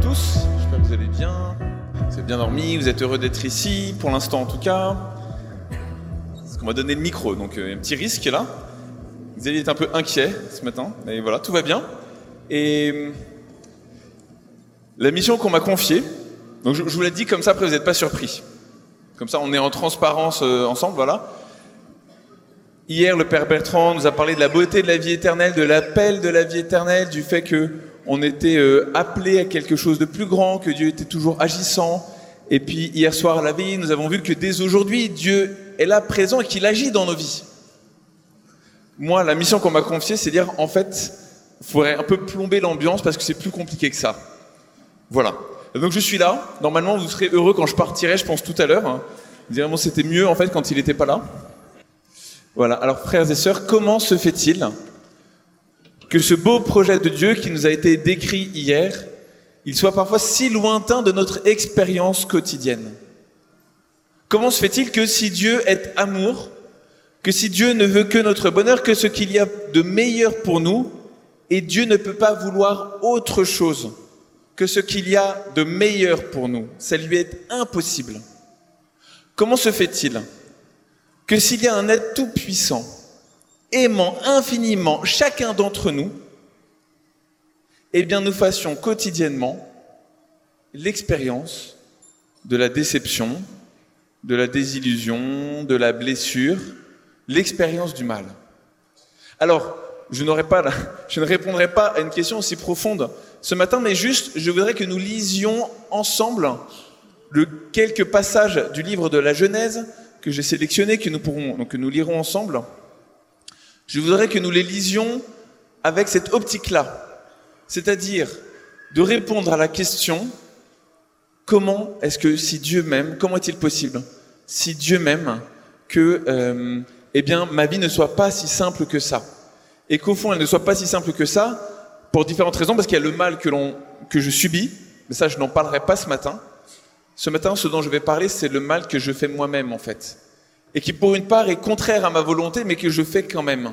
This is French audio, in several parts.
tous, j'espère que vous allez bien, vous avez bien dormi, vous êtes heureux d'être ici, pour l'instant en tout cas. Parce qu'on m'a donné le micro, donc un petit risque là. Vous allez être un peu inquiet ce matin, mais voilà, tout va bien. Et la mission qu'on m'a confiée, donc je vous l'ai dit comme ça, après vous n'êtes pas surpris. Comme ça on est en transparence ensemble, voilà. Hier, le Père Bertrand nous a parlé de la beauté de la vie éternelle, de l'appel de la vie éternelle, du fait qu'on était appelé à quelque chose de plus grand, que Dieu était toujours agissant. Et puis hier soir à la veille, nous avons vu que dès aujourd'hui, Dieu est là présent et qu'il agit dans nos vies. Moi, la mission qu'on m'a confiée, c'est de dire, en fait, il faudrait un peu plomber l'ambiance parce que c'est plus compliqué que ça. Voilà. Et donc je suis là. Normalement, vous serez heureux quand je partirai, je pense, tout à l'heure. Vous direz, bon, c'était mieux, en fait, quand il n'était pas là. Voilà. Alors, frères et sœurs, comment se fait-il que ce beau projet de Dieu qui nous a été décrit hier, il soit parfois si lointain de notre expérience quotidienne? Comment se fait-il que si Dieu est amour, que si Dieu ne veut que notre bonheur, que ce qu'il y a de meilleur pour nous, et Dieu ne peut pas vouloir autre chose que ce qu'il y a de meilleur pour nous, ça lui est impossible. Comment se fait-il que s'il y a un être tout-puissant, aimant infiniment chacun d'entre nous, eh bien nous fassions quotidiennement l'expérience de la déception, de la désillusion, de la blessure, l'expérience du mal. Alors, je ne répondrai pas à une question aussi profonde ce matin, mais juste, je voudrais que nous lisions ensemble quelques passages du livre de la Genèse que j'ai sélectionnés, que nous lirons ensemble. Je voudrais que nous les lisions avec cette optique-là, c'est-à-dire de répondre à la question comment est-ce que si Dieu m'aime, comment est-il possible si Dieu m'aime que ma vie ne soit pas si simple que ça, et qu'au fond elle ne soit pas si simple que ça pour différentes raisons, parce qu'il y a le mal que je subis, mais ça je n'en parlerai pas ce matin. Ce matin, ce dont je vais parler, c'est le mal que je fais moi-même, en fait. Et qui, pour une part, est contraire à ma volonté, mais que je fais quand même.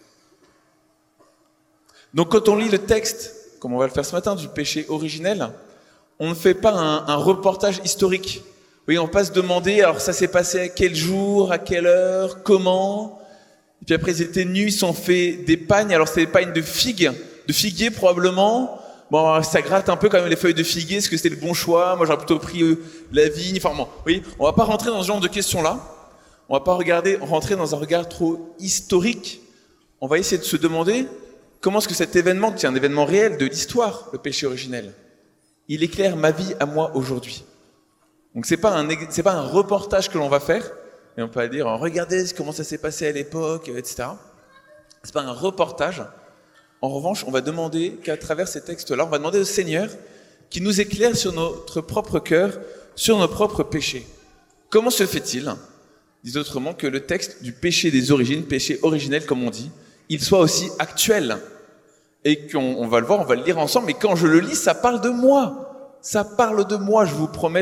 Donc, quand on lit le texte, comme on va le faire ce matin, du péché originel, on ne fait pas un reportage historique. Oui, on va pas se demander, alors ça s'est passé à quel jour, à quelle heure, comment. Et puis après, ils étaient nus, ils se sont fait des pagnes. Alors, c'était des pagnes de figuier probablement. Bon, ça gratte un peu quand même les feuilles de figuier, est-ce que c'était le bon choix? Moi, j'aurais plutôt pris la vigne. Enfin bon, oui, on va pas rentrer dans ce genre de questions-là. On va pas rentrer dans un regard trop historique. On va essayer de se demander comment est-ce que cet événement, qui est un événement réel de l'histoire, le péché originel, il éclaire ma vie à moi aujourd'hui. Donc c'est pas un reportage que l'on va faire, et on peut pas dire regardez comment ça s'est passé à l'époque, etc. C'est pas un reportage. En revanche, on va demander qu'à travers ces textes-là, on va demander au Seigneur qui nous éclaire sur notre propre cœur, sur nos propres péchés. Comment se fait-il, dit autrement, que le texte du péché des origines, péché originel comme on dit, il soit aussi actuel? Et qu'on va le voir, on va le lire ensemble, mais quand je le lis, ça parle de moi. Ça parle de moi, je vous promets.